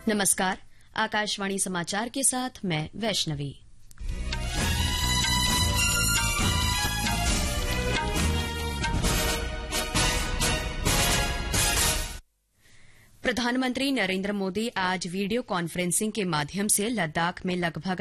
नमस्कार, आकाशवाणी समाचार के साथ मैं वैष्णवी। प्रधानमंत्री नरेंद्र मोदी आज वीडियो कॉन्फ्रेंसिंग के माध्यम से लद्दाख में लगभग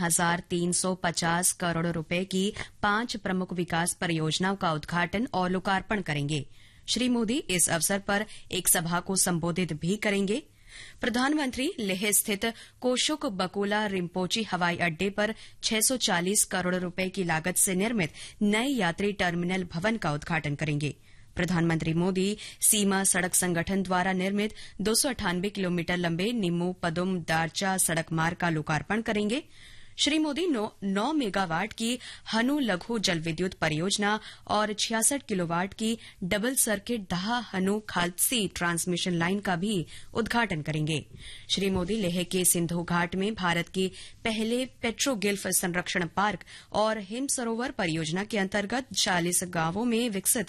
3,350 करोड़ रुपए की 5 प्रमुख विकास परियोजनाओं का उद्घाटन और लोकार्पण करेंगे। श्री मोदी इस अवसर पर एक सभा को संबोधित भी करेंगे। प्रधानमंत्री लेह स्थित कोशुक बकुला रिम्पोची हवाई अड्डे पर 640 करोड़ रुपए की लागत से निर्मित नए यात्री टर्मिनल भवन का उद्घाटन करेंगे। प्रधानमंत्री मोदी सीमा सड़क संगठन द्वारा निर्मित 298 किलोमीटर लंबे निम्मू पदुम दारचा सड़क मार्ग का लोकार्पण करेंगे। श्री मोदी 9 मेगावाट की हनु लघु जल विद्युत परियोजना और 66 किलोवाट की डबल सर्किट दाह हनु खालसी ट्रांसमिशन लाइन का भी उद्घाटन करेंगे। श्री मोदी लेह के सिंधु घाट में भारत की पहले पेट्रोगिल्फ संरक्षण पार्क और हिम सरोवर परियोजना के अंतर्गत 40 गांवों में विकसित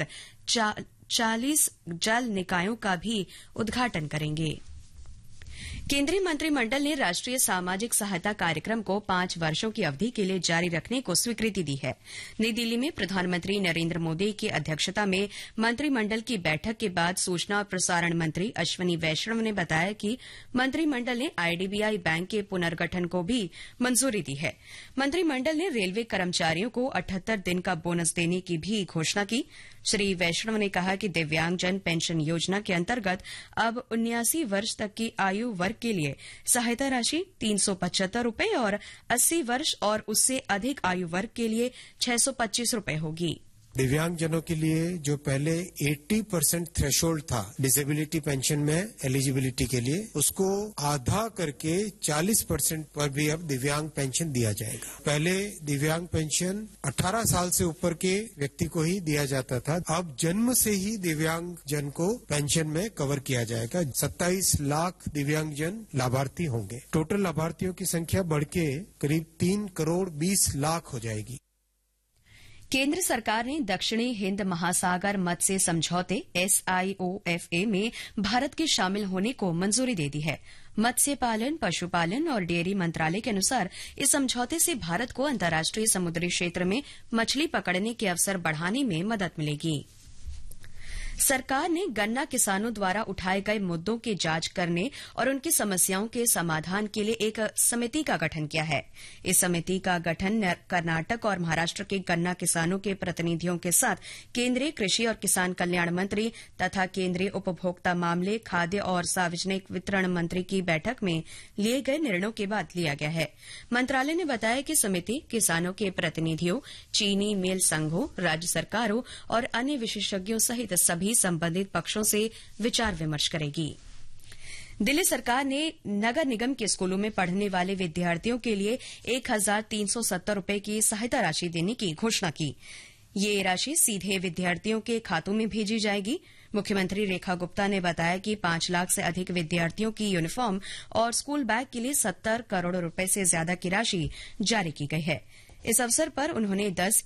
40 जल निकायों का भी उद्घाटन करेंगे। केंद्रीय मंत्रिमंडल ने राष्ट्रीय सामाजिक सहायता कार्यक्रम को 5 वर्षों की अवधि के लिए जारी रखने को स्वीकृति दी है। नई दिल्ली में प्रधानमंत्री नरेंद्र मोदी की अध्यक्षता में मंत्रिमंडल की बैठक के बाद सूचना और प्रसारण मंत्री अश्विनी वैष्णव ने बताया कि मंत्रिमंडल ने आईडीबीआई बैंक के पुनर्गठन को भी मंजूरी दी है। मंत्रिमंडल ने रेलवे कर्मचारियों को 78 दिन का बोनस देने की भी घोषणा की। श्री वैष्णव ने कहा कि दिव्यांगजन पेंशन योजना के अंतर्गत अब 79 वर्ष तक की आयु वर्ग के लिए सहायता राशि 375 रुपए और 80 वर्ष और उससे अधिक आयु वर्ग के लिए 625 रुपए होगी। दिव्यांगजनों के लिए जो पहले 80% थ्रेशोल्ड था डिसेबिलिटी पेंशन में एलिजिबिलिटी के लिए, उसको आधा करके 40% पर भी अब दिव्यांग पेंशन दिया जाएगा। पहले दिव्यांग पेंशन 18 साल से ऊपर के व्यक्ति को ही दिया जाता था, अब जन्म से ही दिव्यांग जन को पेंशन में कवर किया जाएगा। 27 लाख दिव्यांगजन लाभार्थी होंगे। टोटल लाभार्थियों की संख्या बढ़ के करीब 3 करोड़ 20 लाख हो जाएगी। केंद्र सरकार ने दक्षिणी हिंद महासागर मत्स्य समझौते SIOFA में भारत के शामिल होने को मंजूरी दे दी है। मत्स्य पालन, पशुपालन और डेयरी मंत्रालय के अनुसार इस समझौते से भारत को अंतर्राष्ट्रीय समुद्री क्षेत्र में मछली पकड़ने के अवसर बढ़ाने में मदद मिलेगी। सरकार ने गन्ना किसानों द्वारा उठाए गए मुद्दों की जांच करने और उनकी समस्याओं के समाधान के लिए एक समिति का गठन किया है। इस समिति का गठन कर्नाटक और महाराष्ट्र के गन्ना किसानों के प्रतिनिधियों के साथ केंद्रीय कृषि और किसान कल्याण मंत्री तथा केंद्रीय उपभोक्ता मामले, खाद्य और सार्वजनिक वितरण मंत्री की बैठक में लिए गए निर्णयों के बाद लिया गया है। मंत्रालय ने बताया कि समिति किसानों के प्रतिनिधियों, चीनी मिल संघों, राज्य सरकारों और अन्य विशेषज्ञों सहित सभी संबंधित पक्षों से विचार विमर्श करेगी। दिल्ली सरकार ने नगर निगम के स्कूलों में पढ़ने वाले विद्यार्थियों के लिए 1,370 रुपए की सहायता राशि देने की घोषणा की। ये राशि सीधे विद्यार्थियों के खातों में भेजी जाएगी। मुख्यमंत्री रेखा गुप्ता ने बताया कि 5 लाख से अधिक विद्यार्थियों की यूनिफॉर्म और स्कूल बैग के लिए 70 करोड़ रुपए से ज्यादा की राशि जारी की गई है। इस अवसर पर उन्होंने 10